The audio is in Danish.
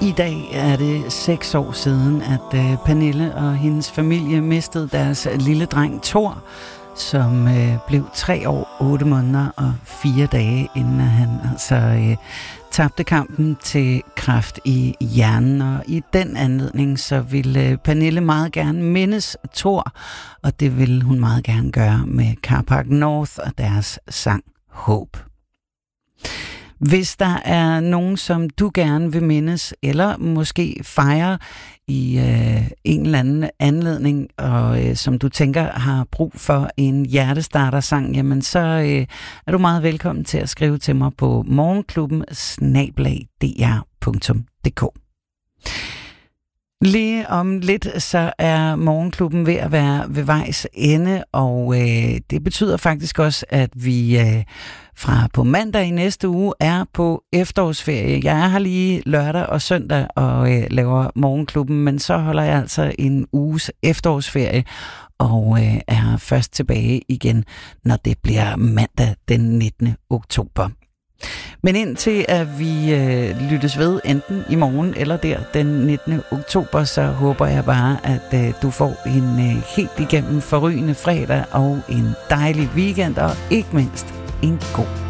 I dag er det 6 år siden, at Pernille og hendes familie mistede deres lille dreng Thor, som blev 3 år, 8 måneder og 4 dage, inden han tabte kampen til kræft i hjernen. Og i den anledning, så ville Pernille meget gerne mindes Thor, og det ville hun meget gerne gøre med Carpark North og deres sang Håb. Hvis der er nogen, som du gerne vil mindes, eller måske fejre i en eller anden anledning, og som du tænker har brug for en hjertestarter-sang, jamen så er du meget velkommen til at skrive til mig på morgenklubben@dr.dk. Lige om lidt, så er Morgenklubben ved at være ved vejs ende, og det betyder faktisk også, at vi fra på mandag i næste uge er på efterårsferie. Jeg er her lige lørdag og søndag og laver Morgenklubben, men så holder jeg altså en uges efterårsferie og er først tilbage igen, når det bliver mandag den 19. oktober. Men indtil at vi lyttes ved enten i morgen eller der den 19. oktober, så håber jeg bare, at du får en helt igennem forrygende fredag og en dejlig weekend, og ikke mindst en god